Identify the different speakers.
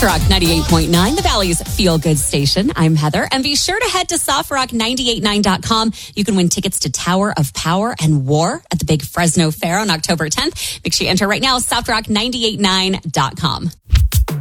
Speaker 1: Rock 98.9, the Valley's feel-good station. I'm Heather, and be sure to head to softrock989.com. You can win tickets to Tower of Power and War at the Big Fresno Fair on October 10th. Make sure you enter right now, softrock989.com.